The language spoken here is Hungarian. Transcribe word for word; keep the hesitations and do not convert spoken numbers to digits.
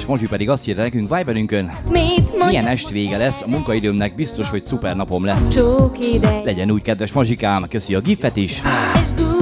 Mazsi pedig azt írta nekünk Viberünkön: milyen est vége lesz, a munkaidőmnek biztos, hogy szuper napom lesz. Legyen úgy, kedves Mazsikám, köszi a gifet is.